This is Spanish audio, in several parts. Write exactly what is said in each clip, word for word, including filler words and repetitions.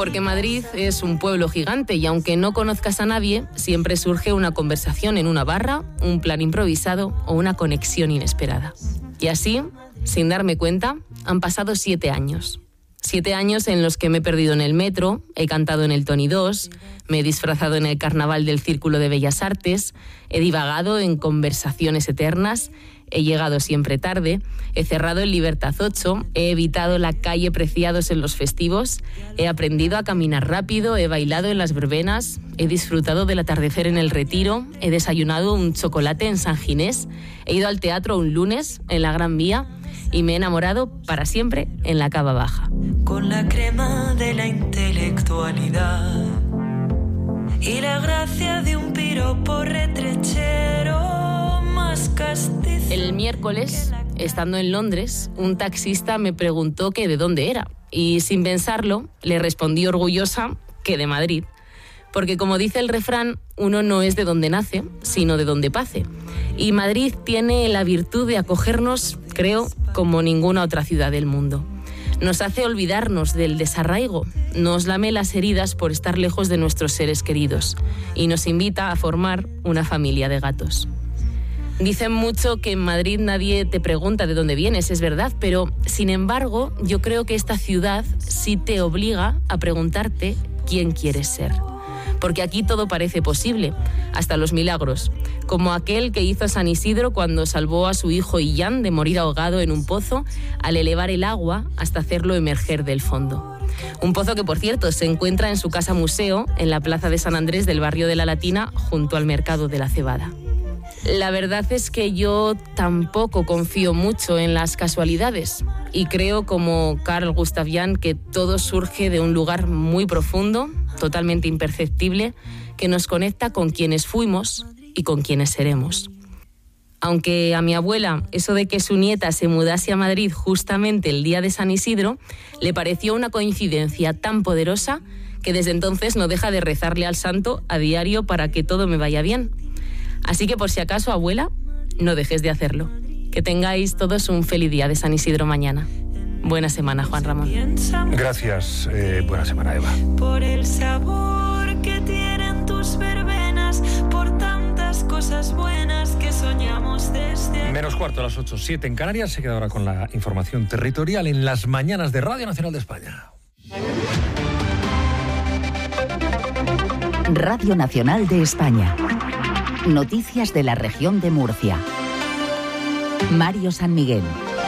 Porque Madrid es un pueblo gigante y aunque no conozcas a nadie, siempre surge una conversación en una barra, un plan improvisado o una conexión inesperada. Y así, sin darme cuenta, han pasado siete años. Siete años en los que me he perdido en el metro, he cantado en el Tony dos, me he disfrazado en el carnaval del Círculo de Bellas Artes, he divagado en conversaciones eternas, he llegado siempre tarde, he cerrado en Libertad ocho, he evitado la calle Preciados en los festivos, he aprendido a caminar rápido, he bailado en las verbenas, he disfrutado del atardecer en el Retiro, he desayunado un chocolate en San Ginés, he ido al teatro un lunes en la Gran Vía y me he enamorado para siempre en la Cava Baja. Con la crema de la intelectualidad y la gracia de un piropo retrechero. El miércoles, estando en Londres, un taxista me preguntó que de dónde era y sin pensarlo le respondí orgullosa que de Madrid. Porque como dice el refrán, uno no es de donde nace, sino de donde pase. Y Madrid tiene la virtud de acogernos, creo, como ninguna otra ciudad del mundo. Nos hace olvidarnos del desarraigo, nos lame las heridas por estar lejos de nuestros seres queridos y nos invita a formar una familia de gatos. Dicen mucho que en Madrid nadie te pregunta de dónde vienes, es verdad, pero sin embargo yo creo que esta ciudad sí te obliga a preguntarte quién quieres ser. Porque aquí todo parece posible, hasta los milagros, como aquel que hizo San Isidro cuando salvó a su hijo Illán de morir ahogado en un pozo al elevar el agua hasta hacerlo emerger del fondo. Un pozo que, por cierto, se encuentra en su casa museo en la plaza de San Andrés del barrio de la Latina, junto al mercado de la Cebada. La verdad es que yo tampoco confío mucho en las casualidades y creo, como Carl Gustav Jung, que todo surge de un lugar muy profundo, totalmente imperceptible, que nos conecta con quienes fuimos y con quienes seremos. Aunque a mi abuela eso de que su nieta se mudase a Madrid justamente el día de San Isidro le pareció una coincidencia tan poderosa que desde entonces no deja de rezarle al santo a diario para que todo me vaya bien. Así que por si acaso, abuela, no dejes de hacerlo. Que tengáis todos un feliz día de San Isidro mañana. Buena semana, Juan Ramón. Gracias. Eh, buena semana, Eva. Por el sabor que tienen tus verbenas, por tantas cosas buenas que soñamos desde... Menos cuarto a las ocho, siete en Canarias. Se queda ahora con la información territorial en las mañanas de Radio Nacional de España. Radio Nacional de España. Noticias de la región de Murcia. Mario San Miguel.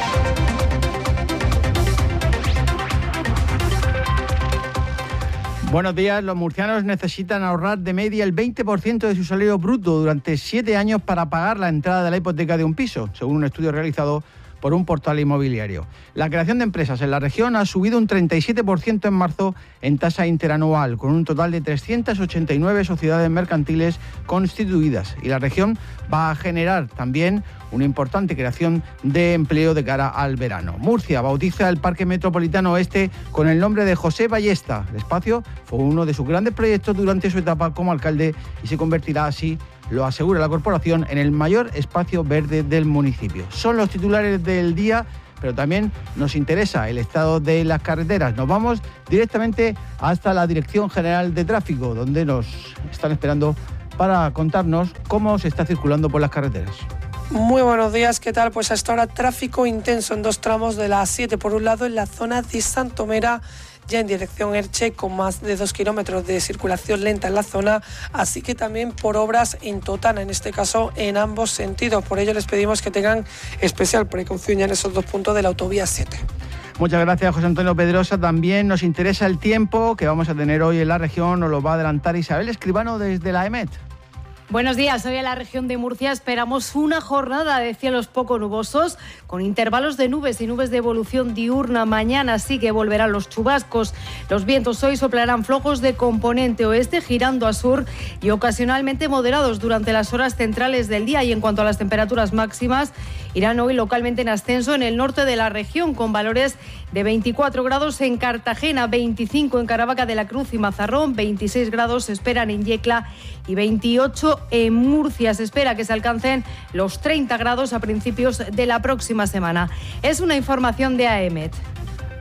Buenos días. Los murcianos necesitan ahorrar de media el veinte por ciento de su salario bruto durante siete años para pagar la entrada de la hipoteca de un piso, según un estudio realizado por un portal inmobiliario. La creación de empresas en la región ha subido un treinta y siete por ciento en marzo en tasa interanual, con un total de trescientas ochenta y nueve sociedades mercantiles constituidas. Y la región va a generar también una importante creación de empleo de cara al verano. Murcia bautiza el Parque Metropolitano Oeste con el nombre de José Ballesta. El espacio fue uno de sus grandes proyectos durante su etapa como alcalde y se convertirá así, lo asegura la corporación, en el mayor espacio verde del municipio. Son los titulares del día, pero también nos interesa el estado de las carreteras. Nos vamos directamente hasta la Dirección General de Tráfico, donde nos están esperando para contarnos cómo se está circulando por las carreteras. Muy buenos días, ¿qué tal? Pues hasta ahora tráfico intenso en dos tramos de la A siete. Por un lado, en la zona de Santomera, ya en dirección Elche, con más de dos kilómetros de circulación lenta en la zona, así que también por obras en Totana, en este caso en ambos sentidos. Por ello les pedimos que tengan especial precaución ya en esos dos puntos de la autovía siete. Muchas gracias, José Antonio Pedrosa. También nos interesa el tiempo que vamos a tener hoy en la región, nos lo va a adelantar Isabel Escribano desde la EMET. Buenos días, hoy en la región de Murcia esperamos una jornada de cielos poco nubosos, con intervalos de nubes y nubes de evolución diurna. Mañana sí que volverán los chubascos. Los vientos hoy soplarán flojos de componente oeste, girando a sur y ocasionalmente moderados durante las horas centrales del día. Y en cuanto a las temperaturas máximas, irán hoy localmente en ascenso en el norte de la región, con valores de veinticuatro grados en Cartagena, veinticinco en Caravaca de la Cruz y Mazarrón, veintiséis grados se esperan en Yecla y veintiocho en Murcia. Se espera que se alcancen los treinta grados a principios de la próxima semana. Es una información de AEMET.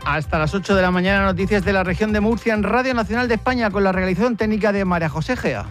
Hasta las ocho de la mañana, noticias de la región de Murcia en Radio Nacional de España con la realización técnica de María José Gea.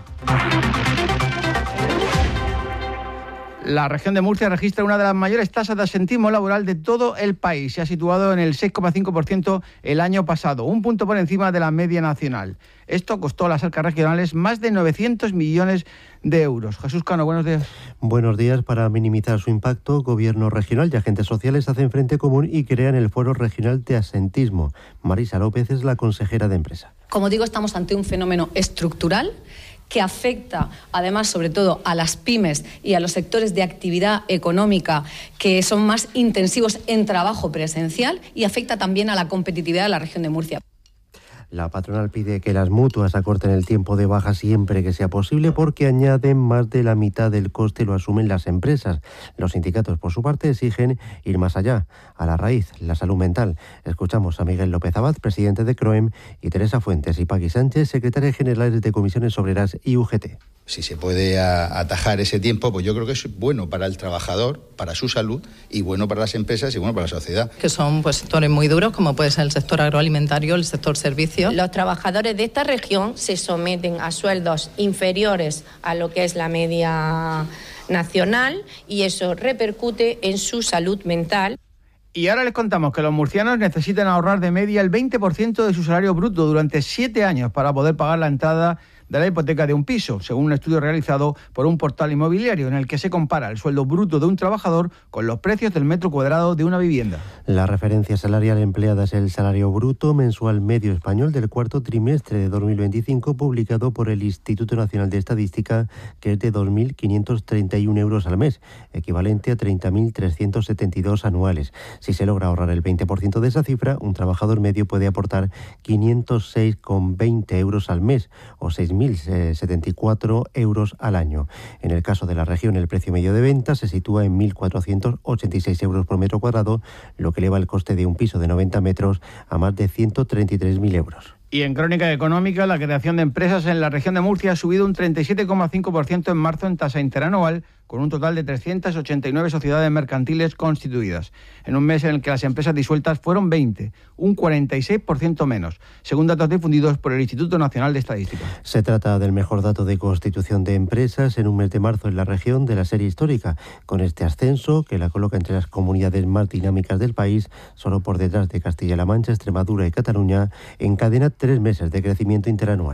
La región de Murcia registra una de las mayores tasas de absentismo laboral de todo el país. Se ha situado en el seis coma cinco por ciento el año pasado, un punto por encima de la media nacional. Esto costó a las arcas regionales más de novecientos millones de euros. Jesús Cano, buenos días. Buenos días. Para minimizar su impacto, Gobierno regional y agentes sociales hacen frente común y crean el Foro Regional de Absentismo. Marisa López es la consejera de Empresa. Como digo, estamos ante un fenómeno estructural que afecta, además, sobre todo a las pymes y a los sectores de actividad económica que son más intensivos en trabajo presencial y afecta también a la competitividad de la región de Murcia. La patronal pide que las mutuas acorten el tiempo de baja siempre que sea posible porque añaden más de la mitad del coste lo asumen las empresas. Los sindicatos, por su parte, exigen ir más allá, a la raíz, la salud mental. Escuchamos a Miguel López Abad, presidente de CROEM, y Teresa Fuentes y Paqui Sánchez, secretarias generales de Comisiones Obreras y U G T. Si se puede atajar ese tiempo, pues yo creo que es bueno para el trabajador, para su salud, y bueno para las empresas y bueno para la sociedad. Que son pues sectores muy duros, como puede ser el sector agroalimentario, el sector servicios. Los trabajadores de esta región se someten a sueldos inferiores a lo que es la media nacional y eso repercute en su salud mental. Y ahora les contamos que los murcianos necesitan ahorrar de media el veinte por ciento de su salario bruto durante siete años para poder pagar la entrada de la hipoteca de un piso, según un estudio realizado por un portal inmobiliario en el que se compara el sueldo bruto de un trabajador con los precios del metro cuadrado de una vivienda. La referencia salarial empleada es el salario bruto mensual medio español del cuarto trimestre de dos mil veinticinco, publicado por el Instituto Nacional de Estadística, que es de dos mil quinientos treinta y uno euros al mes, equivalente a treinta mil trescientos setenta y dos anuales. Si se logra ahorrar el veinte por ciento de esa cifra, un trabajador medio puede aportar quinientos seis coma veinte euros al mes o seis mil setenta y cuatro euros al año. En el caso de la región, el precio medio de venta se sitúa en mil cuatrocientos ochenta y seis euros por metro cuadrado, lo que eleva el coste de un piso de noventa metros a más de ciento treinta y tres mil euros. Y en crónica económica, la creación de empresas en la región de Murcia ha subido un treinta y siete coma cinco por ciento en marzo en tasa interanual, con un total de trescientas ochenta y nueve sociedades mercantiles constituidas, en un mes en el que las empresas disueltas fueron veinte, un cuarenta y seis por ciento menos, según datos difundidos por el Instituto Nacional de Estadística. Se trata del mejor dato de constitución de empresas en un mes de marzo en la región de la serie histórica, con este ascenso que la coloca entre las comunidades más dinámicas del país, solo por detrás de Castilla-La Mancha, Extremadura y Cataluña, encadena tres meses de crecimiento interanual.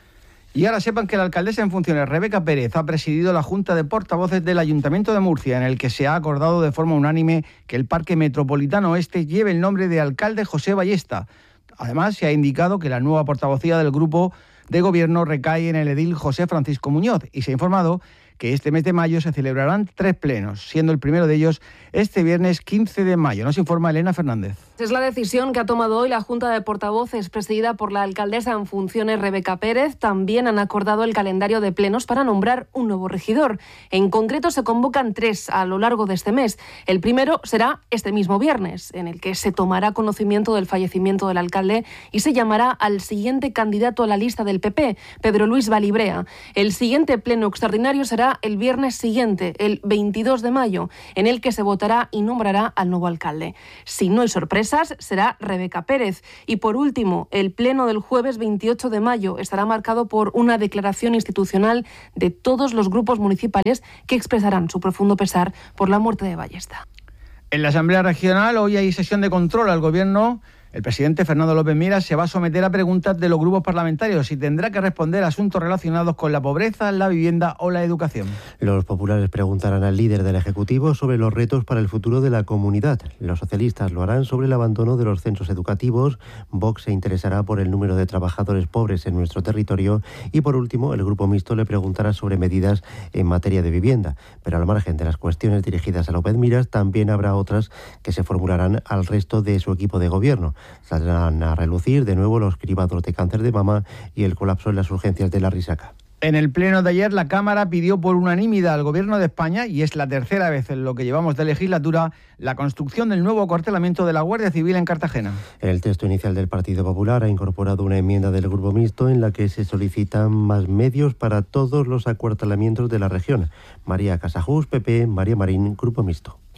Y ahora sepan que la alcaldesa en funciones, Rebeca Pérez, ha presidido la Junta de Portavoces del Ayuntamiento de Murcia, en el que se ha acordado de forma unánime que el Parque Metropolitano Oeste lleve el nombre de alcalde José Ballesta. Además, se ha indicado que la nueva portavocía del grupo de gobierno recae en el edil José Francisco Muñoz y se ha informado que este mes de mayo se celebrarán tres plenos, siendo el primero de ellos este viernes quince de mayo. Nos informa Elena Fernández. Es la decisión que ha tomado hoy la Junta de Portavoces, presidida por la alcaldesa en funciones Rebeca Pérez. También han acordado el calendario de plenos para nombrar un nuevo regidor. En concreto, se convocan tres a lo largo de este mes. El primero será este mismo viernes, en el que se tomará conocimiento del fallecimiento del alcalde y se llamará al siguiente candidato a la lista del P P, Pedro Luis Balibrea. El siguiente pleno extraordinario será el viernes siguiente, el veintidós de mayo, en el que se votará y nombrará al nuevo alcalde. Si no hay sorpresas, será Rebeca Pérez. Y por último, el pleno del jueves veintiocho de mayo estará marcado por una declaración institucional de todos los grupos municipales que expresarán su profundo pesar por la muerte de Ballesta. En la Asamblea Regional hoy hay sesión de control al Gobierno. El presidente Fernando López Miras se va a someter a preguntas de los grupos parlamentarios y tendrá que responder a asuntos relacionados con la pobreza, la vivienda o la educación. Los populares preguntarán al líder del Ejecutivo sobre los retos para el futuro de la comunidad. Los socialistas lo harán sobre el abandono de los centros educativos. Vox se interesará por el número de trabajadores pobres en nuestro territorio. Y por último, el Grupo Mixto le preguntará sobre medidas en materia de vivienda. Pero al margen de las cuestiones dirigidas a López Miras, también habrá otras que se formularán al resto de su equipo de gobierno. Saldrán a relucir de nuevo los cribados de cáncer de mama y el colapso en las urgencias de la Risaca. En el pleno de ayer, la Cámara pidió por unanimidad al Gobierno de España, y es la tercera vez en lo que llevamos de legislatura, la construcción del nuevo acuartelamiento de la Guardia Civil en Cartagena. El texto inicial del Partido Popular ha incorporado una enmienda del Grupo Mixto en la que se solicitan más medios para todos los acuartelamientos de la región. María Casajús, P P, María Marín, Grupo Mixto.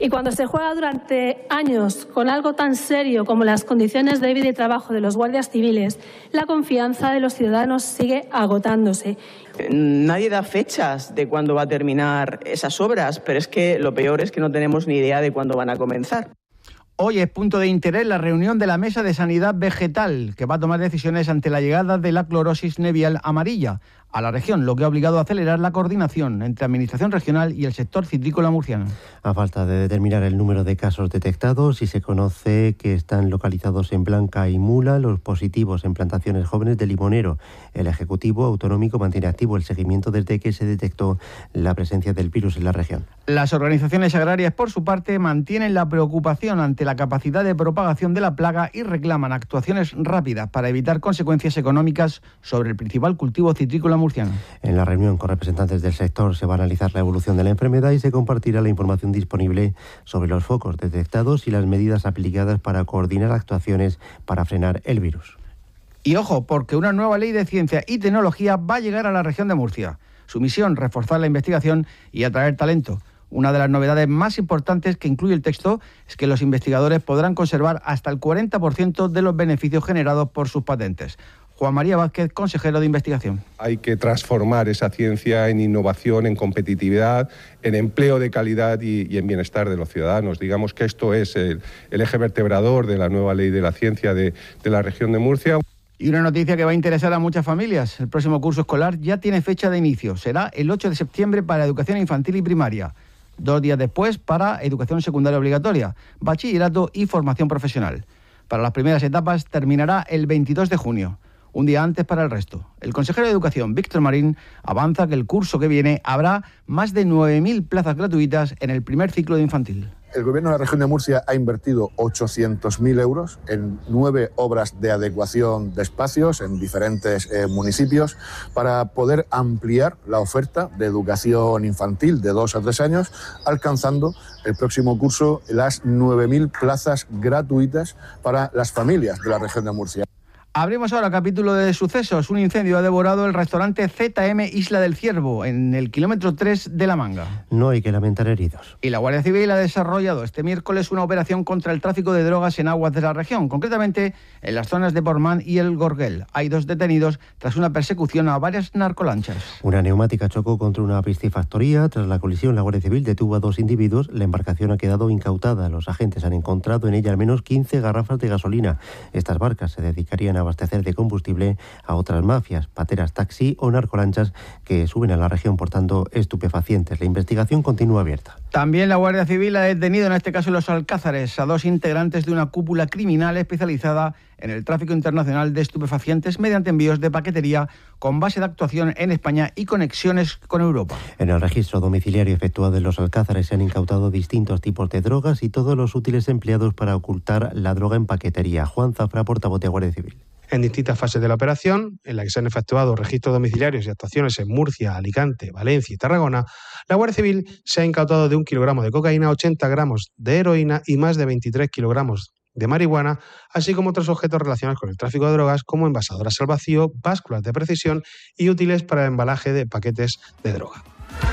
Y cuando se juega durante años con algo tan serio como las condiciones de vida y trabajo de los guardias civiles, la confianza de los ciudadanos sigue agotándose. Nadie da fechas de cuándo va a terminar esas obras, pero es que lo peor es que no tenemos ni idea de cuándo van a comenzar. Hoy es punto de interés la reunión de la Mesa de Sanidad Vegetal, que va a tomar decisiones ante la llegada de la clorosis nevial amarilla a la región, lo que ha obligado a acelerar la coordinación entre Administración Regional y el sector citrícola murciano. A falta de determinar el número de casos detectados, y se conoce que están localizados en Blanca y Mula los positivos en plantaciones jóvenes de limonero. El Ejecutivo Autonómico mantiene activo el seguimiento desde que se detectó la presencia del virus en la región. Las organizaciones agrarias, por su parte, mantienen la preocupación ante la capacidad de propagación de la plaga y reclaman actuaciones rápidas para evitar consecuencias económicas sobre el principal cultivo citrícola murciano. En la reunión con representantes del sector se va a analizar la evolución de la enfermedad y se compartirá la información disponible sobre los focos detectados y las medidas aplicadas para coordinar actuaciones para frenar el virus. Y ojo, porque una nueva ley de ciencia y tecnología va a llegar a la región de Murcia. Su misión, reforzar la investigación y atraer talento. Una de las novedades más importantes que incluye el texto es que los investigadores podrán conservar hasta el cuarenta por ciento de los beneficios generados por sus patentes. Juan María Vázquez, consejero de Investigación. Hay que transformar esa ciencia en innovación, en competitividad, en empleo de calidad y, y en bienestar de los ciudadanos. Digamos que esto es el, el eje vertebrador de la nueva ley de la ciencia de, de la región de Murcia. Y una noticia que va a interesar a muchas familias. El próximo curso escolar ya tiene fecha de inicio. Será el ocho de septiembre para educación infantil y primaria. Dos días después para educación secundaria obligatoria, bachillerato y formación profesional. Para las primeras etapas terminará el veintidós de junio. Un día antes para el resto. El consejero de Educación, Víctor Marín, avanza que el curso que viene habrá más de nueve mil plazas gratuitas en el primer ciclo de infantil. El Gobierno de la región de Murcia ha invertido ochocientos mil euros en nueve obras de adecuación de espacios en diferentes eh, municipios para poder ampliar la oferta de educación infantil de dos a tres años, alcanzando el próximo curso las nueve mil plazas gratuitas para las familias de la región de Murcia. Abrimos ahora capítulo de sucesos. Un incendio ha devorado el restaurante Z M Isla del Ciervo, en el kilómetro tres de La Manga. No hay que lamentar heridos. Y la Guardia Civil ha desarrollado este miércoles una operación contra el tráfico de drogas en aguas de la región, concretamente en las zonas de Portmán y el Gorguel. Hay dos detenidos tras una persecución a varias narcolanchas. Una neumática chocó contra una piscifactoría. Tras la colisión, la Guardia Civil detuvo a dos individuos. La embarcación ha quedado incautada. Los agentes han encontrado en ella al menos quince garrafas de gasolina. Estas barcas se dedicarían a abastecer de combustible a otras mafias, pateras taxi o narcolanchas que suben a la región portando estupefacientes. La investigación continúa abierta. También la Guardia Civil ha detenido, en este caso en Los Alcázares, a dos integrantes de una cúpula criminal especializada en el tráfico internacional de estupefacientes mediante envíos de paquetería con base de actuación en España y conexiones con Europa. En el registro domiciliario efectuado en Los Alcázares se han incautado distintos tipos de drogas y todos los útiles empleados para ocultar la droga en paquetería. Juan Zafra, portavoz de Guardia Civil. En distintas fases de la operación, en la que se han efectuado registros domiciliarios y actuaciones en Murcia, Alicante, Valencia y Tarragona, la Guardia Civil se ha incautado de un kilogramo de cocaína, ochenta gramos de heroína y más de veintitrés kilogramos de marihuana, así como otros objetos relacionados con el tráfico de drogas como envasadoras al vacío, básculas de precisión y útiles para el embalaje de paquetes de droga.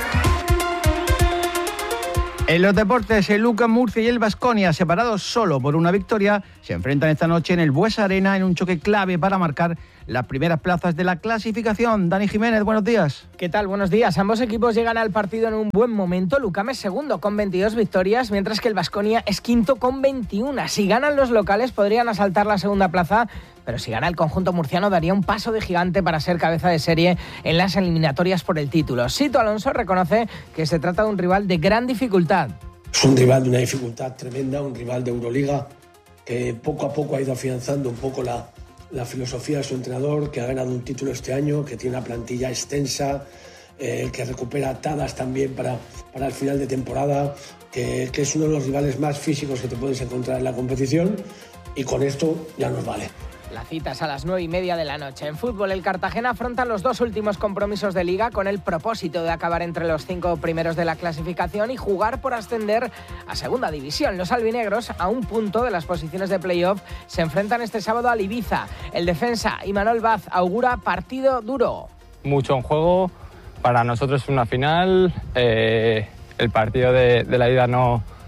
En los deportes, el Lucas Murcia y el Baskonia, separados solo por una victoria, se enfrentan esta noche en el Buesa Arena en un choque clave para marcar las primeras plazas de la clasificación. Dani Jiménez, buenos días. ¿Qué tal? Buenos días. Ambos equipos llegan al partido en un buen momento. Lucam es segundo con veintidós victorias, mientras que el Baskonia es quinto con veintiuno. Si ganan los locales podrían asaltar la segunda plaza, pero si gana el conjunto murciano daría un paso de gigante para ser cabeza de serie en las eliminatorias por el título. Sito Alonso reconoce que se trata de un rival de gran dificultad. Es un rival de una dificultad tremenda, un rival de Euroliga que poco a poco ha ido afianzando un poco la, la filosofía de su entrenador, que ha ganado un título este año, que tiene una plantilla extensa, eh, que recupera atadas también para, para el final de temporada, que, que es uno de los rivales más físicos que te puedes encontrar en la competición, y con esto ya nos vale. La cita es a las nueve y media de la noche. En fútbol, el Cartagena afronta los dos últimos compromisos de Liga con el propósito de acabar entre los cinco primeros de la clasificación y jugar por ascender a Segunda División. Los albinegros, a un punto de las posiciones de playoff, se enfrentan este sábado al Ibiza. El defensa Imanol Vaz augura partido duro. Mucho en juego. Para nosotros es una final. Eh, el partido de, de la ida no,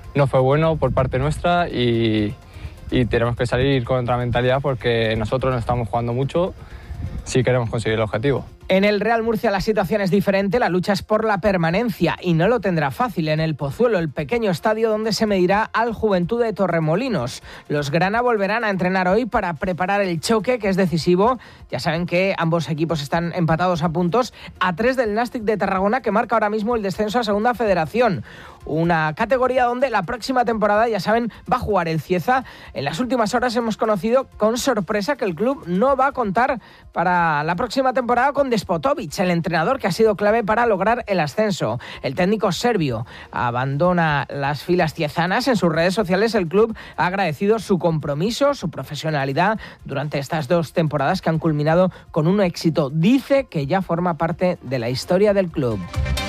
no fue bueno por parte nuestra y, y tenemos que salir con otra mentalidad porque nosotros no estamos jugando mucho si queremos conseguir el objetivo. En el Real Murcia la situación es diferente, la lucha es por la permanencia y no lo tendrá fácil en el Pozuelo, el pequeño estadio donde se medirá al Juventud de Torremolinos. Los grana volverán a entrenar hoy para preparar el choque, que es decisivo. Ya saben que ambos equipos están empatados a puntos, a tres del Nàstic de Tarragona, que marca ahora mismo el descenso a Segunda Federación. Una categoría donde la próxima temporada, ya saben, va a jugar el Cieza. En las últimas horas hemos conocido con sorpresa que el club no va a contar para la próxima temporada con Despotovic, el entrenador que ha sido clave para lograr el ascenso. El técnico serbio abandona las filas ciezanas. En sus redes sociales el club ha agradecido su compromiso, su profesionalidad durante estas dos temporadas que han culminado con un éxito. Dice que ya forma parte de la historia del club.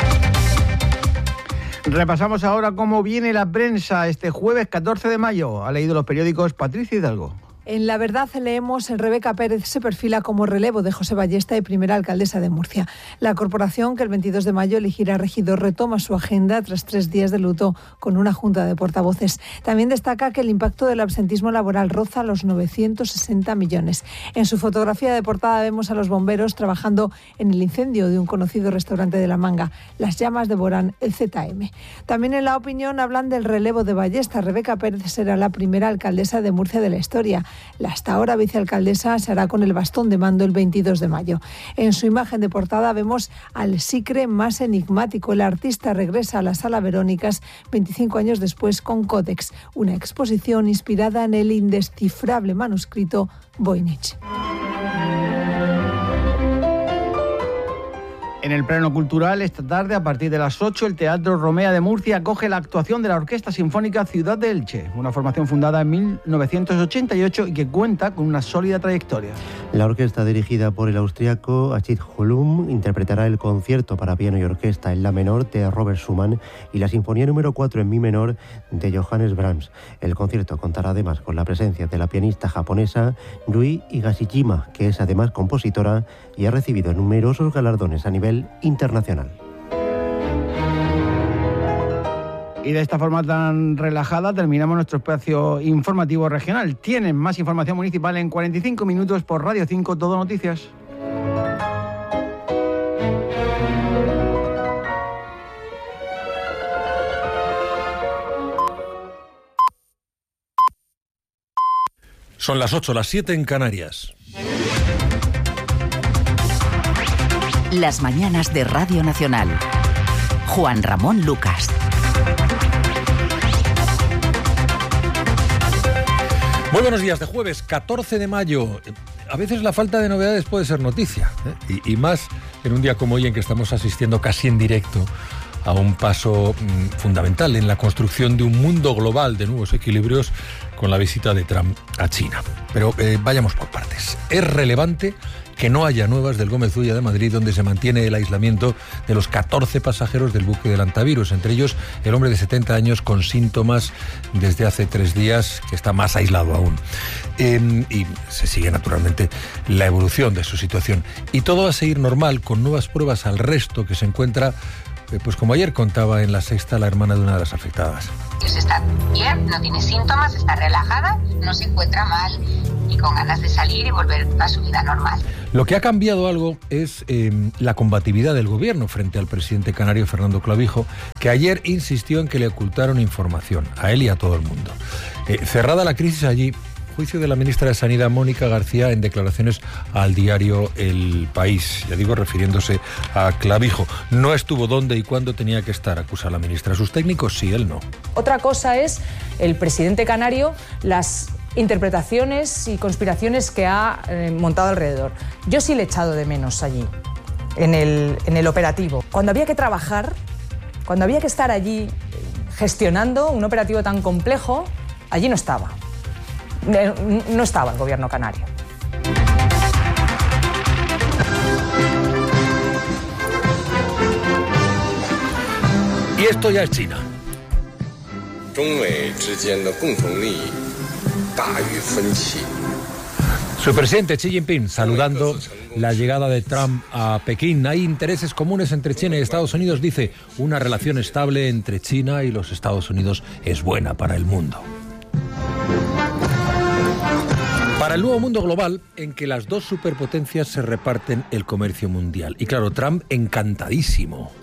Repasamos ahora cómo viene la prensa este jueves catorce de mayo. Ha leído los periódicos Patricia Hidalgo. En La Verdad leemos en Rebeca Pérez se perfila como relevo de José Ballesta y primera alcaldesa de Murcia. La corporación, que el veintidós de mayo elegirá regidor, retoma su agenda tras tres días de luto con una junta de portavoces. También destaca que el impacto del absentismo laboral roza los novecientos sesenta millones. En su fotografía de portada vemos a los bomberos trabajando en el incendio de un conocido restaurante de La Manga. Las llamas devoran el Z M. También en La Opinión hablan del relevo de Ballesta. Rebeca Pérez será la primera alcaldesa de Murcia de la historia. La hasta ahora vicealcaldesa se hará con el bastón de mando el veintidós de mayo. En su imagen de portada vemos al sicre más enigmático. El artista regresa a la Sala Verónicas veinticinco años después con Códex, una exposición inspirada en el indescifrable manuscrito Voynich. En el plano cultural, esta tarde, a partir de las ocho, el Teatro Romea de Murcia acoge la actuación de la Orquesta Sinfónica Ciudad de Elche, una formación fundada en mil novecientos ochenta y ocho y que cuenta con una sólida trayectoria. La orquesta, dirigida por el austríaco Achid Hulum, interpretará el concierto para piano y orquesta en la menor de Robert Schumann y la sinfonía número cuatro en mi menor de Johannes Brahms. El concierto contará además con la presencia de la pianista japonesa Rui Higashijima, que es además compositora y ha recibido numerosos galardones a nivel internacional. Y de esta forma tan relajada terminamos nuestro espacio informativo regional. Tienen más información municipal en cuarenta y cinco minutos por Radio cinco Todo Noticias. Son las ocho, las siete en Canarias. Las mañanas de Radio Nacional. Juan Ramón Lucas. Muy buenos días de jueves, catorce de mayo. A veces la falta de novedades puede ser noticia, ¿eh? y, y más en un día como hoy en que estamos asistiendo casi en directo a un paso mmm, fundamental en la construcción de un mundo global de nuevos equilibrios con la visita de Trump a China. Pero eh, vayamos por partes. Es relevante que no haya nuevas del Gómez Ulla de Madrid, donde se mantiene el aislamiento de los catorce pasajeros del buque del Antavirus, entre ellos el hombre de setenta años con síntomas desde hace tres días, que está más aislado aún. Eh, y se sigue naturalmente la evolución de su situación. Y todo va a seguir normal, con nuevas pruebas al resto que se encuentra, eh, pues como ayer contaba en La Sexta la hermana de una de las afectadas. Está bien, no tiene síntomas, está relajada, no se encuentra mal y con ganas de salir y volver a su vida normal. Lo que ha cambiado algo es eh, la combatividad del gobierno frente al presidente canario Fernando Clavijo, que ayer insistió en que le ocultaron información a él y a todo el mundo. Eh, cerrada la crisis allí, juicio de la ministra de Sanidad Mónica García en declaraciones al diario El País, ya digo, refiriéndose a Clavijo. No estuvo donde y cuándo tenía que estar, acusa la ministra. Sus técnicos sí, él no. Otra cosa es el presidente canario, las interpretaciones y conspiraciones que ha eh, montado alrededor. Yo sí le he echado de menos allí, en el, en el operativo. Cuando había que trabajar, cuando había que estar allí gestionando un operativo tan complejo, allí no estaba. No estaba el gobierno canario. Y esto ya es China. Su presidente Xi Jinping saludando la llegada de Trump a Pekín. Hay intereses comunes entre China y Estados Unidos, dice. Una relación estable entre China y los Estados Unidos es buena para el mundo. Para el nuevo mundo global en que las dos superpotencias se reparten el comercio mundial. Y claro, Trump encantadísimo.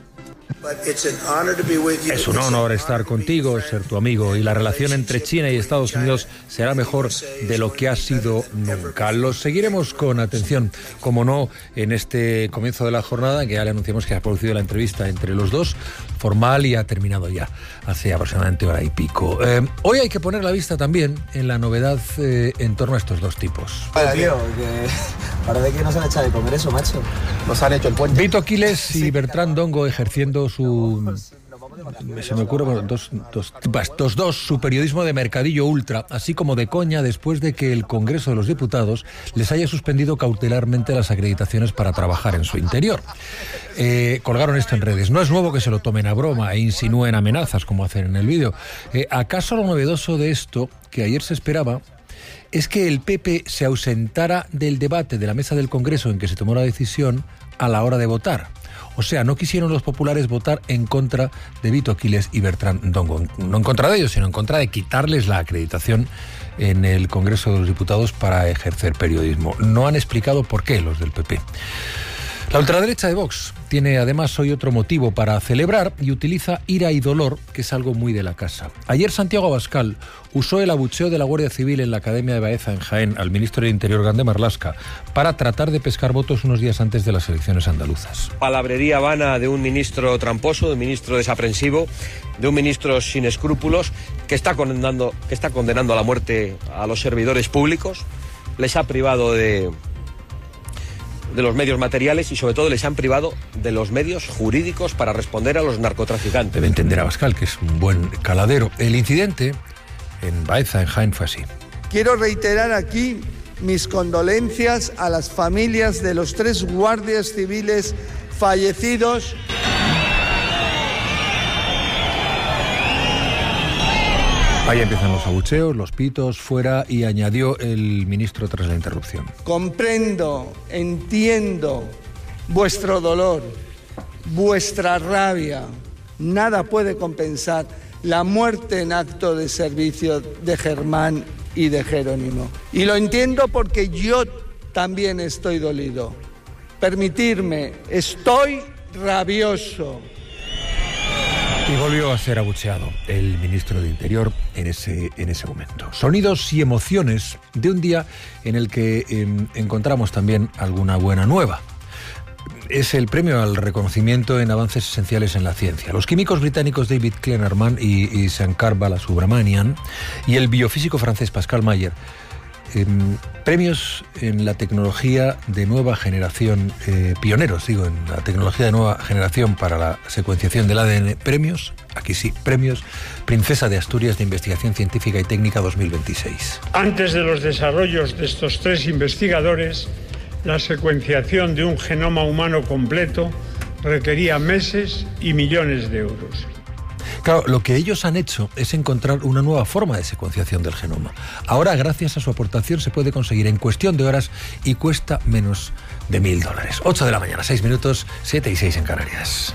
Es un honor estar contigo, ser tu amigo, y la relación entre China y Estados Unidos será mejor de lo que ha sido nunca. Los seguiremos con atención, como no, en este comienzo de la jornada, que ya le anunciamos que ha producido la entrevista entre los dos, formal, y ha terminado ya hace aproximadamente hora y pico. Eh, hoy hay que poner la vista también en la novedad eh, en torno a estos dos tipos. Vale, tío, que parece que nos han echado de comer eso, macho. Nos han hecho el puente. Vito Quiles y Bertrand Dongo ejerciendo su... Se me ocurre, bueno, dos, dos, dos, dos, su periodismo de mercadillo ultra, así como de coña, después de que el Congreso de los Diputados les haya suspendido cautelarmente las acreditaciones para trabajar en su interior. Eh, colgaron esto en redes. No es nuevo que se lo tomen a broma e insinúen amenazas, como hacen en el vídeo. Eh, ¿Acaso lo novedoso de esto, que ayer se esperaba, es que el P P se ausentara del debate de la mesa del Congreso en que se tomó la decisión a la hora de votar? O sea, no quisieron los populares votar en contra de Vito Quiles y Bertrand Dongo. No en contra de ellos, sino en contra de quitarles la acreditación en el Congreso de los Diputados para ejercer periodismo. No han explicado por qué los del P P. La ultraderecha de Vox tiene además hoy otro motivo para celebrar y utiliza ira y dolor, que es algo muy de la casa. Ayer Santiago Abascal usó el abucheo de la Guardia Civil en la Academia de Baeza en Jaén al ministro del Interior, Grande Marlaska, para tratar de pescar votos unos días antes de las elecciones andaluzas. Palabrería vana de un ministro tramposo, de un ministro desaprensivo, de un ministro sin escrúpulos, que está condenando, que está condenando a la muerte a los servidores públicos, les ha privado de... de los medios materiales y sobre todo les han privado de los medios jurídicos para responder a los narcotraficantes. Debe entender Abascal que es un buen caladero. El incidente en Baeza, en Jaén, fue así. Quiero reiterar aquí mis condolencias a las familias de los tres guardias civiles fallecidos. Ahí empiezan los abucheos, los pitos, fuera, y añadió el ministro tras la interrupción. Comprendo, entiendo vuestro dolor, vuestra rabia. Nada puede compensar la muerte en acto de servicio de Germán y de Jerónimo. Y lo entiendo porque yo también estoy dolido. Permitirme, estoy rabioso. Y volvió a ser abucheado el ministro de Interior en ese, en ese momento. Sonidos y emociones de un día en el que eh, encontramos también alguna buena nueva. Es el premio al reconocimiento en avances esenciales en la ciencia. Los químicos británicos David Kleinerman y, y Shankar Balasubramanian y el biofísico francés Pascal Mayer, Eh, premios en la tecnología de nueva generación, eh, pioneros, digo, en la tecnología de nueva generación para la secuenciación del A D N. Premios, aquí sí, premios Princesa de Asturias de Investigación Científica y Técnica dos mil veintiséis. Antes de los desarrollos de estos tres investigadores, la secuenciación de un genoma humano completo requería meses y millones de euros. Claro, lo que ellos han hecho es encontrar una nueva forma de secuenciación del genoma. Ahora, gracias a su aportación, se puede conseguir en cuestión de horas y cuesta menos de mil dólares. ocho de la mañana, seis minutos, siete y seis en Canarias.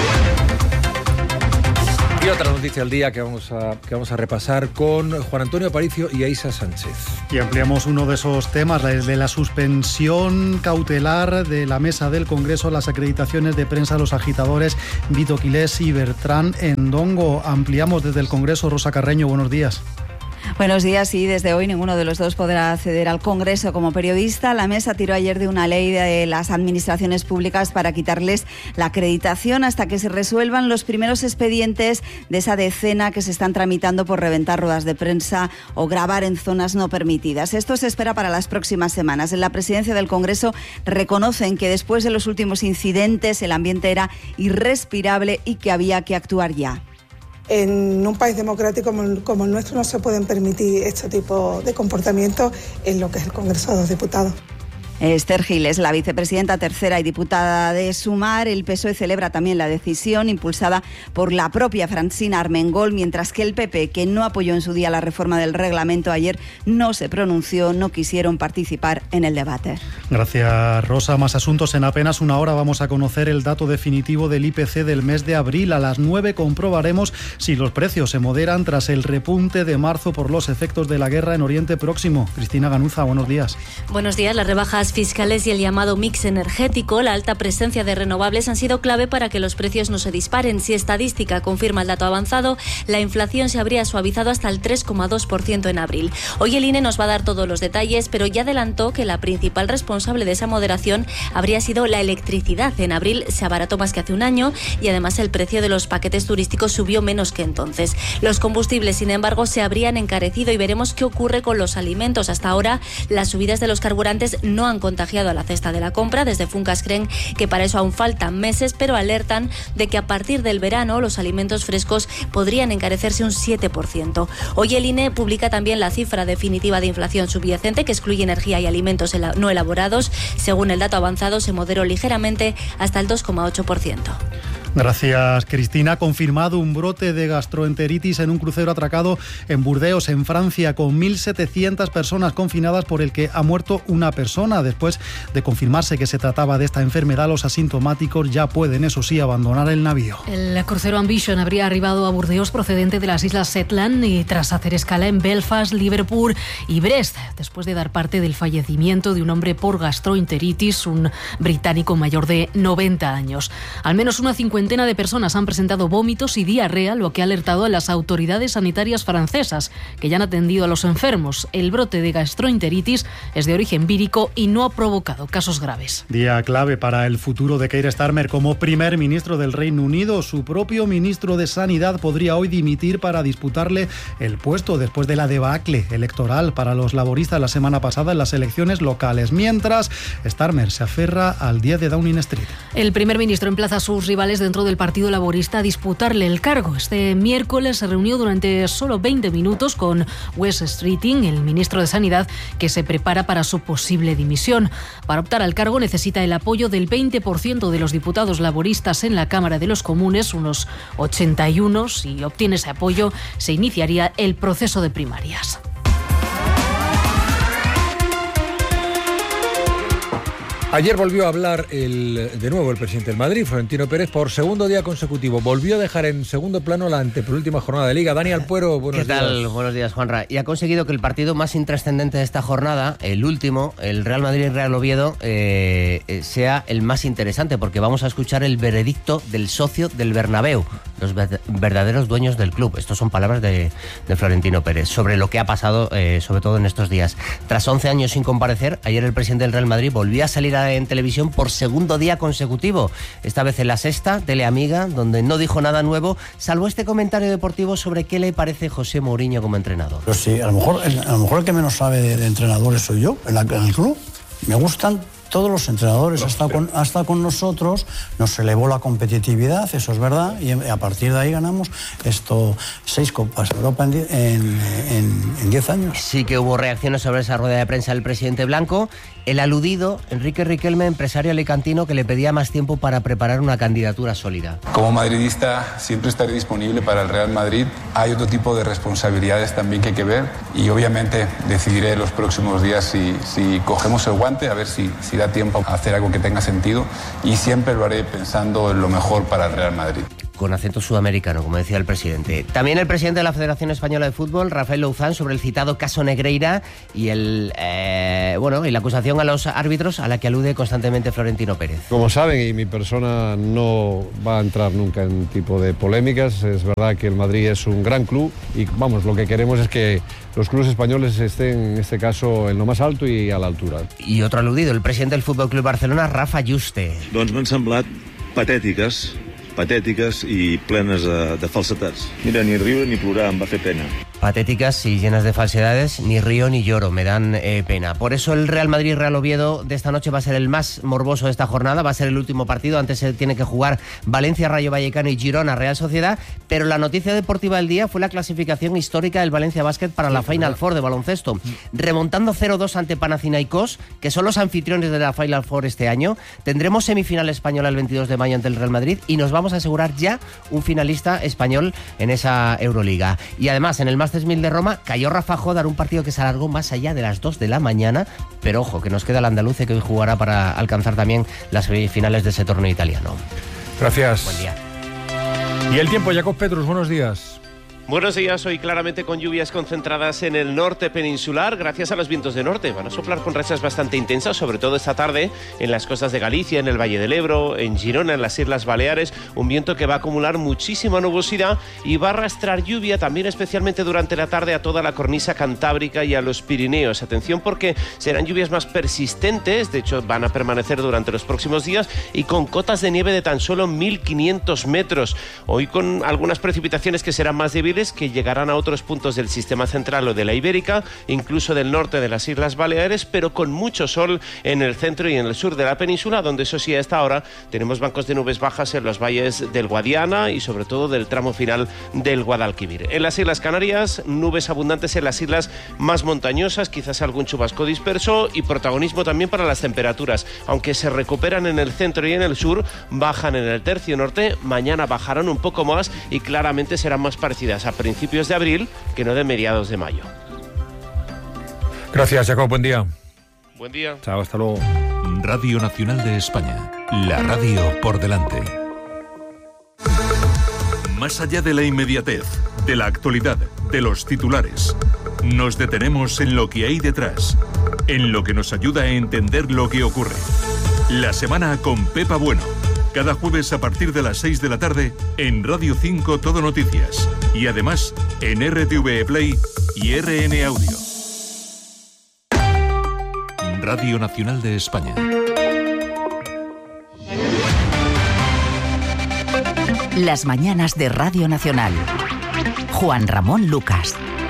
Y otra noticia al día que vamos a, que vamos a repasar con Juan Antonio Aparicio y Aisa Sánchez. Y ampliamos uno de esos temas, de la suspensión cautelar de la mesa del Congreso, las acreditaciones de prensa a los agitadores Vito Quiles y Bertrand Dongo. Ampliamos desde el Congreso. Rosa Carreño, buenos días. Buenos días. Y desde hoy ninguno de los dos podrá acceder al Congreso como periodista. La mesa tiró ayer de una ley de las administraciones públicas para quitarles la acreditación hasta que se resuelvan los primeros expedientes de esa decena que se están tramitando por reventar ruedas de prensa o grabar en zonas no permitidas. Esto se espera para las próximas semanas. En la presidencia del Congreso reconocen que después de los últimos incidentes el ambiente era irrespirable y que había que actuar ya. En un país democrático como, como el nuestro no se pueden permitir este tipo de comportamientos en lo que es el Congreso de los Diputados. Esther Gil es la vicepresidenta tercera y diputada de Sumar. El P S O E celebra también la decisión impulsada por la propia Francina Armengol, mientras que el P P, que no apoyó en su día la reforma del reglamento ayer, no se pronunció, no quisieron participar en el debate. Gracias, Rosa. Más asuntos. En apenas una hora vamos a conocer el dato definitivo del I P C del mes de abril. A las nueve comprobaremos si los precios se moderan tras el repunte de marzo por los efectos de la guerra en Oriente Próximo. Cristina Ganuza, buenos días. Buenos días. Las rebajas fiscales y el llamado mix energético, la alta presencia de renovables han sido clave para que los precios no se disparen. Si estadística confirma el dato avanzado, la inflación se habría suavizado hasta el tres coma dos por ciento en abril. Hoy el I N E nos va a dar todos los detalles, pero ya adelantó que la principal responsable de esa moderación habría sido la electricidad. En abril se abarató más que hace un año y además el precio de los paquetes turísticos subió menos que entonces. Los combustibles, sin embargo, se habrían encarecido y veremos qué ocurre con los alimentos. Hasta ahora, las subidas de los carburantes no han contagiado a la cesta de la compra. Desde Funcas creen que para eso aún faltan meses, pero alertan de que a partir del verano los alimentos frescos podrían encarecerse un siete por ciento. Hoy el I N E publica también la cifra definitiva de inflación subyacente, que excluye energía y alimentos no elaborados. Según el dato avanzado, se moderó ligeramente hasta el dos coma ocho por ciento. Gracias, Cristina. Confirmado un brote de gastroenteritis en un crucero atracado en Burdeos, en Francia, con mil setecientas personas confinadas, por el que ha muerto una persona. Después de confirmarse que se trataba de esta enfermedad, los asintomáticos ya pueden, eso sí, abandonar el navío. El crucero Ambition habría arribado a Burdeos procedente de las Islas Shetland y tras hacer escala en Belfast, Liverpool y Brest, después de dar parte del fallecimiento de un hombre por gastroenteritis, un británico mayor de noventa años. Al menos una cincuenta de personas han presentado vómitos y diarrea, lo que ha alertado a las autoridades sanitarias francesas, que ya han atendido a los enfermos. El brote de gastroenteritis es de origen vírico y no ha provocado casos graves. Día clave para el futuro de Keir Starmer como primer ministro del Reino Unido. Su propio ministro de Sanidad podría hoy dimitir para disputarle el puesto después de la debacle electoral para los laboristas la semana pasada en las elecciones locales. Mientras, Starmer se aferra al diez de Downing Street. El primer ministro emplaza a sus rivales dentro del Partido Laborista a disputarle el cargo. Este miércoles se reunió durante solo veinte minutos con Wes Streeting, el ministro de Sanidad, que se prepara para su posible dimisión. Para optar al cargo necesita el apoyo del veinte por ciento de los diputados laboristas en la Cámara de los Comunes, unos ochenta y uno. Si obtiene ese apoyo, se iniciaría el proceso de primarias. Ayer volvió a hablar el, de nuevo el presidente del Madrid, Florentino Pérez, por segundo día consecutivo. Volvió a dejar en segundo plano la antepenúltima jornada de Liga. Dani Alpuero, buenos días. ¿Qué tal? Buenos días, Juanra. Y ha conseguido que el partido más intrascendente de esta jornada, el último, el Real Madrid-Real Oviedo, eh, sea el más interesante, porque vamos a escuchar el veredicto del socio del Bernabéu, los verdaderos dueños del club. Estas son palabras de, de Florentino Pérez, sobre lo que ha pasado, eh, sobre todo en estos días. Tras once años sin comparecer, ayer el presidente del Real Madrid volvió a salir a en televisión por segundo día consecutivo, esta vez en La Sexta, Teleamiga, donde no dijo nada nuevo, salvo este comentario deportivo sobre qué le parece José Mourinho como entrenador. Pero sí, a lo mejor, a lo mejor el que menos sabe de, de entrenadores soy yo, en, la, en el club. Me gustan todos los entrenadores, ha estado, con, ha estado con nosotros, nos elevó la competitividad, eso es verdad, y a partir de ahí ganamos esto seis Copas de Europa en, en, en, en diez años. Sí que hubo reacciones sobre esa rueda de prensa del presidente blanco. El aludido, Enrique Riquelme, empresario alicantino, que le pedía más tiempo para preparar una candidatura sólida. Como madridista siempre estaré disponible para el Real Madrid. Hay otro tipo de responsabilidades también que hay que ver y obviamente decidiré en los próximos días si, si cogemos el guante, a ver si, si da tiempo a hacer algo que tenga sentido, y siempre lo haré pensando en lo mejor para el Real Madrid. Con acento sudamericano, como decía el presidente. También el presidente de la Federación Española de Fútbol, Rafael Louzán, sobre el citado caso Negreira y el eh, bueno y la acusación a los árbitros a la que alude constantemente Florentino Pérez. Como saben, y mi persona no va a entrar nunca en tipo de polémicas, es verdad que el Madrid es un gran club y vamos, lo que queremos es que los clubes españoles estén, en este caso, en lo más alto y a la altura. Y otro aludido, el presidente del Fútbol Club Barcelona, Rafa Juste. Doncs m'han semblat patètiques patètiques i plenes de, de falsetats. Mira, ni riure ni plorar em va fer pena. patéticas y llenas de falsedades, ni río ni lloro, me dan eh, pena. Por eso el Real Madrid-Real Oviedo de esta noche va a ser el más morboso de esta jornada, va a ser el último partido, antes se tiene que jugar Valencia-Rayo Vallecano y Girona-Real Sociedad, pero la noticia deportiva del día fue la clasificación histórica del Valencia Basket para la Final Four de baloncesto, remontando cero dos ante Panathinaikos, que son los anfitriones de la Final Four este año. Tendremos semifinal española el veintidós de mayo ante el Real Madrid y nos vamos a asegurar ya un finalista español en esa Euroliga. Y además, en el Masters mil de Roma cayó Rafa Jodar, un partido que se alargó más allá de las dos de la mañana, pero ojo, que nos queda el andaluce que hoy jugará para alcanzar también las semifinales de ese torneo italiano. Gracias. Buen día. Y el tiempo, Jacob Petrus, buenos días. Buenos días, hoy claramente con lluvias concentradas en el norte peninsular gracias a los vientos de norte. Van a soplar con rachas bastante intensas, sobre todo esta tarde en las costas de Galicia, en el Valle del Ebro, en Girona, en las Islas Baleares. Un viento que va a acumular muchísima nubosidad y va a arrastrar lluvia también especialmente durante la tarde a toda la cornisa cantábrica y a los Pirineos. Atención porque serán lluvias más persistentes, de hecho van a permanecer durante los próximos días y con cotas de nieve de tan solo mil quinientos metros. Hoy con algunas precipitaciones que serán más débiles, que llegarán a otros puntos del sistema central o de la Ibérica, incluso del norte de las Islas Baleares, pero con mucho sol en el centro y en el sur de la península, donde eso sí, a esta hora tenemos bancos de nubes bajas en los valles del Guadiana y sobre todo del tramo final del Guadalquivir. En las Islas Canarias, nubes abundantes en las islas más montañosas, quizás algún chubasco disperso y protagonismo también para las temperaturas. Aunque se recuperan en el centro y en el sur, bajan en el tercio norte, mañana bajarán un poco más y claramente serán más parecidas a principios de abril que no de mediados de mayo. Gracias, Jacob, buen día. Buen día. Chao, hasta luego. Radio Nacional de España, la radio por delante. Más allá de la inmediatez, de la actualidad, de los titulares, nos detenemos en lo que hay detrás, en lo que nos ayuda a entender lo que ocurre. La semana con Pepa Bueno. Cada jueves a partir de las seis de la tarde en Radio cinco Todo Noticias y además en R T V Play y R N Audio. Radio Nacional de España. Las mañanas de Radio Nacional. Juan Ramón Lucas.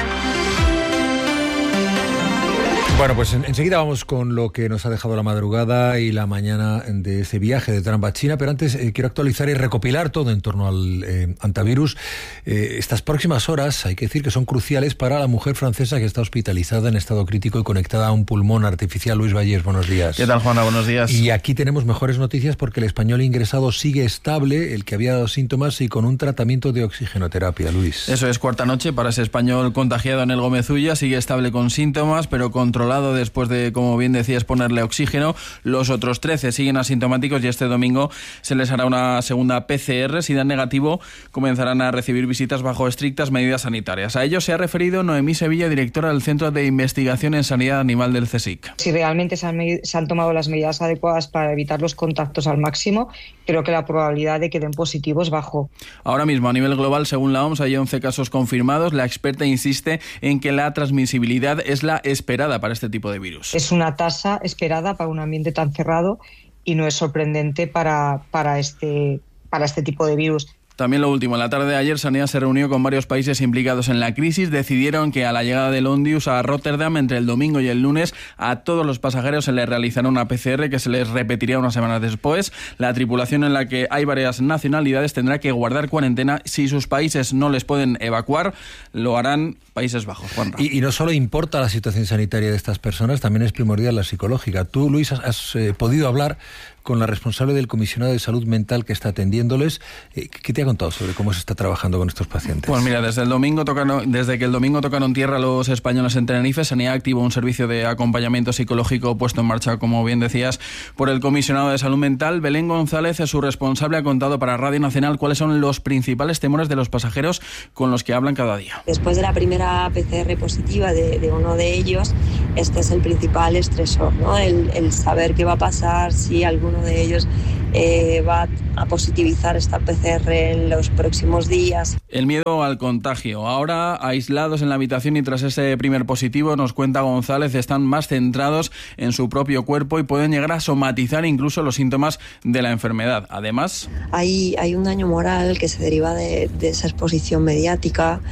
Bueno, pues en, enseguida vamos con lo que nos ha dejado la madrugada y la mañana de ese viaje de Trump a China, pero antes eh, quiero actualizar y recopilar todo en torno al eh, antivirus. Eh, estas próximas horas hay que decir que son cruciales para la mujer francesa que está hospitalizada en estado crítico y conectada a un pulmón artificial. Luis Vallés, buenos días. ¿Qué tal, Juana? Buenos días. Y aquí tenemos mejores noticias porque el español ingresado sigue estable, el que había dado síntomas y con un tratamiento de oxigenoterapia. Luis. Eso es, cuarta noche para ese español contagiado en el Gómez Ulla, sigue estable con síntomas, pero controlado después de, como bien decías, ponerle oxígeno. Los otros trece siguen asintomáticos y este domingo se les hará una segunda P C R. Si dan negativo, comenzarán a recibir visitas bajo estrictas medidas sanitarias. A ello se ha referido Noemí Sevilla, directora del Centro de Investigación en Sanidad Animal del CSIC. Si realmente se han, se han tomado las medidas adecuadas para evitar los contactos al máximo, creo que la probabilidad de que den positivo es bajo. Ahora mismo, a nivel global, según la O M S, hay once casos confirmados. La experta insiste en que la transmisibilidad es la esperada para este tipo de virus. Es una tasa esperada para un ambiente tan cerrado y no es sorprendente para, para, este, para este tipo de virus. También lo último, en la tarde de ayer Sanidad se reunió con varios países implicados en la crisis. Decidieron que a la llegada del Ondius a Rotterdam entre el domingo y el lunes a todos los pasajeros se les realizará una P C R que se les repetiría unas semanas después. La tripulación, en la que hay varias nacionalidades, tendrá que guardar cuarentena. Si sus países no les pueden evacuar, lo harán Países Bajos. Juanra. Y, y no solo importa la situación sanitaria de estas personas, también es primordial la psicológica. Tú, Luis, has, has eh, podido hablar con la responsable del Comisionado de Salud Mental que está atendiéndoles. ¿Qué te ha contado sobre cómo se está trabajando con estos pacientes? Pues mira, desde el domingo tocaron, desde que el domingo tocaron tierra los españoles en Tenerife, Sanidad activó un servicio de acompañamiento psicológico puesto en marcha, como bien decías, por el Comisionado de Salud Mental. Belén González, su responsable, ha contado para Radio Nacional cuáles son los principales temores de los pasajeros con los que hablan cada día. Después de la primera P C R positiva de, de uno de ellos, este es el principal estresor, ¿no? El, el saber qué va a pasar, si alguno de ellos eh, va a positivizar esta P C R en los próximos días. El miedo al contagio. Ahora, aislados en la habitación y tras ese primer positivo, nos cuenta González, están más centrados en su propio cuerpo y pueden llegar a somatizar incluso los síntomas de la enfermedad. Además, hay, hay un daño moral que se deriva de, de esa exposición mediática,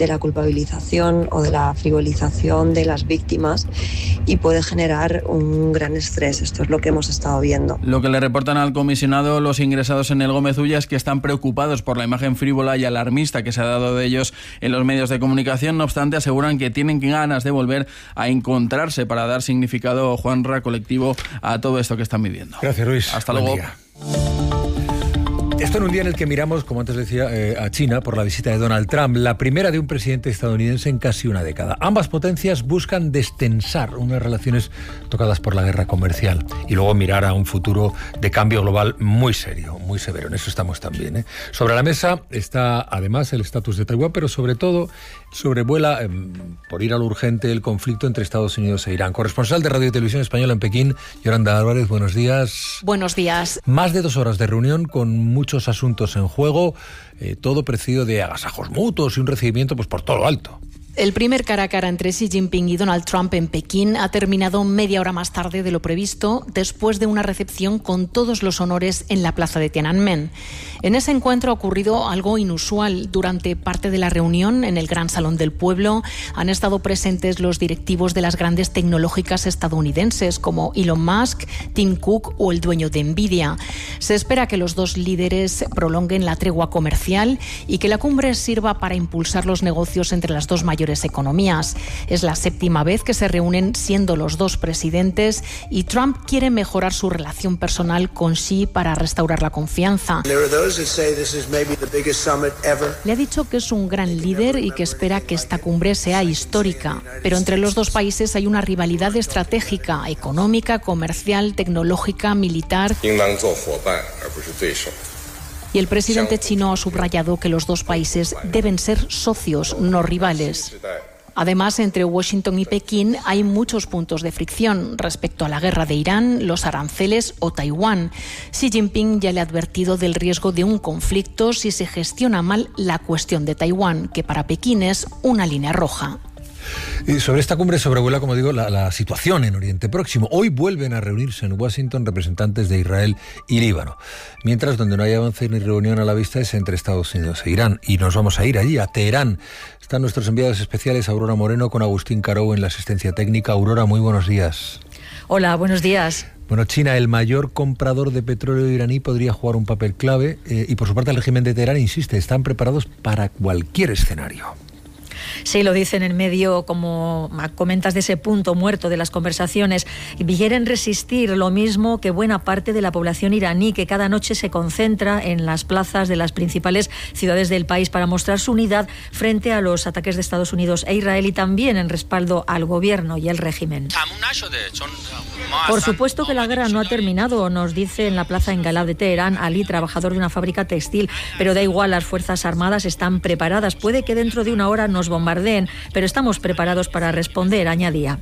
de la culpabilización o de la frivolización de las víctimas y puede generar un gran estrés. Esto es lo que hemos estado viendo. Lo que le reportan al comisionado los ingresados en el Gómez Ulla es que están preocupados por la imagen frívola y alarmista que se ha dado de ellos en los medios de comunicación. No obstante, aseguran que tienen ganas de volver a encontrarse para dar significado, Juanra, colectivo a todo esto que están viviendo. Gracias, Luis. Hasta Buen luego. Día. Esto en un día en el que miramos, como antes decía, eh, a China por la visita de Donald Trump, la primera de un presidente estadounidense en casi una década. Ambas potencias buscan destensar unas relaciones tocadas por la guerra comercial y luego mirar a un futuro de cambio global muy serio, muy severo. En eso estamos también, ¿eh? Sobre la mesa está además el estatus de Taiwán, pero sobre todo sobrevuela, eh, por ir a lo urgente, el conflicto entre Estados Unidos e Irán. Corresponsal de Radio y Televisión Española en Pekín, Yolanda Álvarez, buenos días. Buenos días. Más de dos horas de reunión con muchos asuntos en juego, eh, todo precedido de agasajos mutuos y un recibimiento pues por todo lo alto. El primer cara a cara entre Xi Jinping y Donald Trump en Pekín ha terminado media hora más tarde de lo previsto, después de una recepción con todos los honores en la plaza de Tiananmen. En ese encuentro ha ocurrido algo inusual. Durante parte de la reunión, en el Gran Salón del Pueblo, han estado presentes los directivos de las grandes tecnológicas estadounidenses, como Elon Musk, Tim Cook o el dueño de Nvidia. Se espera que los dos líderes prolonguen la tregua comercial y que la cumbre sirva para impulsar los negocios entre las dos mayores economías. Es la séptima vez que se reúnen siendo los dos presidentes y Trump quiere mejorar su relación personal con Xi para restaurar la confianza. Le ha dicho que es un gran líder y que espera que esta cumbre sea histórica, pero entre los dos países hay una rivalidad estratégica, económica, comercial, tecnológica, militar. Y el presidente chino ha subrayado que los dos países deben ser socios, no rivales. Además, entre Washington y Pekín hay muchos puntos de fricción respecto a la guerra de Irán, los aranceles o Taiwán. Xi Jinping ya le ha advertido del riesgo de un conflicto si se gestiona mal la cuestión de Taiwán, que para Pekín es una línea roja. Y sobre esta cumbre sobrevuela, como digo, la, la situación en Oriente Próximo. Hoy vuelven a reunirse en Washington representantes de Israel y Líbano. Mientras, donde no hay avance ni reunión a la vista es entre Estados Unidos e Irán. Y nos vamos a ir allí, a Teherán. Están nuestros enviados especiales, Aurora Moreno con Agustín Carou en la asistencia técnica. Aurora, muy buenos días. Hola, buenos días. Bueno, China, el mayor comprador de petróleo iraní, podría jugar un papel clave. Eh, y por su parte, el régimen de Teherán insiste, están preparados para cualquier escenario. Sí, lo dicen en medio, como comentas, de ese punto muerto de las conversaciones. Y quieren resistir lo mismo que buena parte de la población iraní, que cada noche se concentra en las plazas de las principales ciudades del país para mostrar su unidad frente a los ataques de Estados Unidos e Israel y también en respaldo al gobierno y el régimen. Por supuesto que la guerra no ha terminado, nos dice en la plaza Engalab de Teherán Ali, trabajador de una fábrica textil, pero da igual, las Fuerzas Armadas están preparadas. Puede que dentro de una hora nos bombardeen, pero estamos preparados para responder, añadía.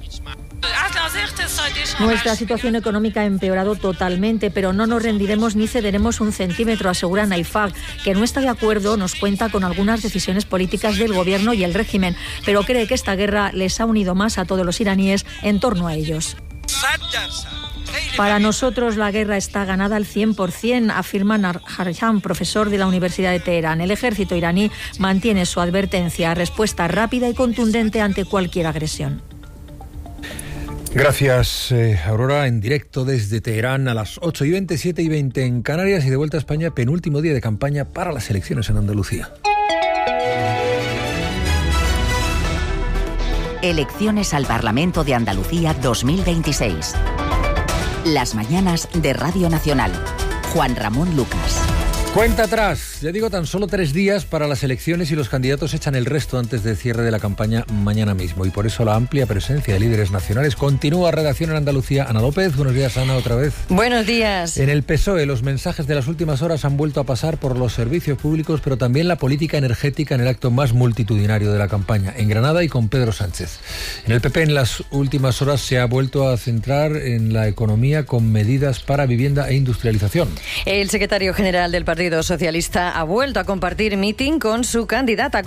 Nuestra situación económica ha empeorado totalmente, pero no nos rendiremos ni cederemos un centímetro, asegura Naifag, que no está de acuerdo, nos cuenta con algunas decisiones políticas del gobierno y el régimen, pero cree que esta guerra les ha unido más a todos los iraníes en torno a ellos. Para nosotros la guerra está ganada al cien por ciento, afirma Narjan, profesor de la Universidad de Teherán. El ejército iraní mantiene su advertencia, respuesta rápida y contundente ante cualquier agresión. Gracias, eh, Aurora, en directo desde Teherán a las ocho y veinte, siete y veinte en Canarias y de vuelta a España, penúltimo día de campaña para las elecciones en Andalucía. Elecciones al Parlamento de Andalucía dos mil veintiséis. Las mañanas de Radio Nacional. Juan Ramón Lucas. Cuenta atrás, ya digo, tan solo tres días para las elecciones y los candidatos echan el resto antes del cierre de la campaña mañana mismo. Y por eso la amplia presencia de líderes nacionales. Continúa redacción en Andalucía. Ana López, buenos días, Ana, otra vez. Buenos días. En el P S O E los mensajes de las últimas horas han vuelto a pasar por los servicios públicos, pero también la política energética en el acto más multitudinario de la campaña, en Granada y con Pedro Sánchez. En el P P en las últimas horas se ha vuelto a centrar en la economía con medidas para vivienda e industrialización. El secretario general del Partido Socialista ha vuelto a compartir mitin con su candidata.